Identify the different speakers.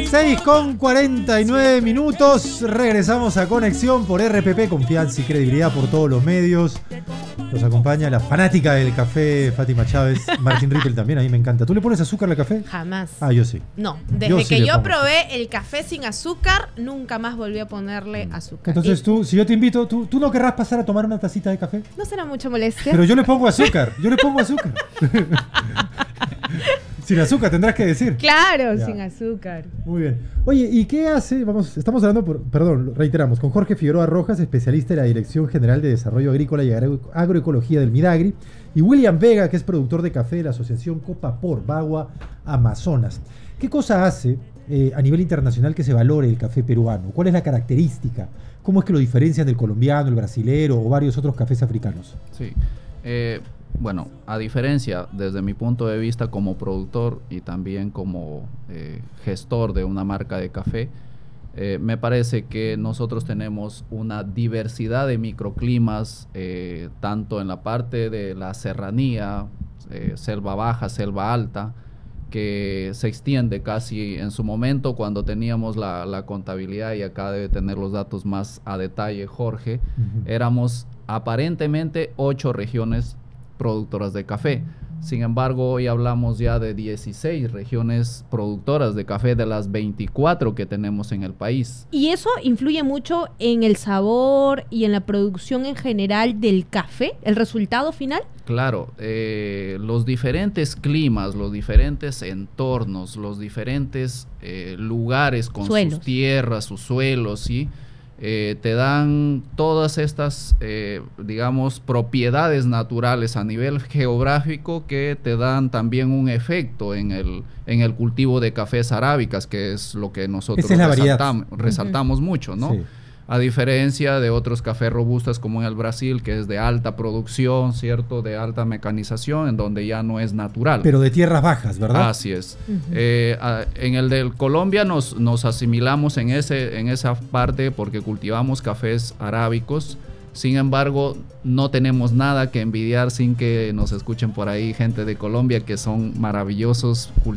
Speaker 1: 6:49. Regresamos a Conexión por RPP, confianza y credibilidad por todos los medios. Nos acompaña la fanática del café, Fátima Chávez. Martín Rippel también, a mí me encanta. ¿Tú le pones azúcar al café?
Speaker 2: Jamás.
Speaker 1: Ah, yo sí.
Speaker 2: No, desde que yo probé el café sin azúcar, nunca más volví a ponerle azúcar.
Speaker 1: Entonces tú, si yo te invito, ¿tú no querrás pasar a tomar una tacita de café?
Speaker 2: No será mucha molestia.
Speaker 1: Pero yo le pongo azúcar, Sin azúcar tendrás que decir.
Speaker 2: Claro,
Speaker 1: ya.
Speaker 2: Sin azúcar.
Speaker 1: Muy bien. Oye, ¿y qué hace? Estamos hablando, reiteramos, con Jorge Figueroa Rojas, especialista de la Dirección General de Desarrollo Agrícola y Agroecología del Midagri, y William Vega, que es productor de café de la Asociación Copapor, Bagua, Amazonas. ¿Qué cosa hace a nivel internacional que se valore el café peruano? ¿Cuál es la característica? ¿Cómo es que lo diferencian del colombiano, el brasilero o varios otros cafés africanos?
Speaker 3: Sí. Bueno, a diferencia, desde mi punto de vista como productor y también como gestor de una marca de café, me parece que nosotros tenemos una diversidad de microclimas, tanto en la parte de la serranía, selva baja, selva alta, que se extiende casi en su momento cuando teníamos la contabilidad, y acá debe tener los datos más a detalle Jorge, éramos aparentemente 8 regiones productoras de café. Sin embargo, hoy hablamos ya de 16 regiones productoras de café de las 24 que tenemos en el país.
Speaker 2: ¿Y eso influye mucho en el sabor y en la producción en general del café, el resultado final?
Speaker 3: Claro, los diferentes climas, los diferentes entornos, los diferentes lugares con sus tierras, sus suelos, ¿sí? Te dan todas estas, digamos, propiedades naturales a nivel geográfico que te dan también un efecto en el cultivo de cafés arábicas, que es lo que nosotros resaltamos mucho, ¿no? Sí. A diferencia de otros cafés robustas como en el Brasil, que es de alta producción, ¿cierto? De alta mecanización, en donde ya no es natural.
Speaker 1: Pero de tierras bajas, ¿verdad?
Speaker 3: Así es. En el de Colombia nos asimilamos en esa parte porque cultivamos cafés arábicos. Sin embargo, no tenemos nada que envidiar, sin que nos escuchen por ahí gente de Colombia, que son maravillosos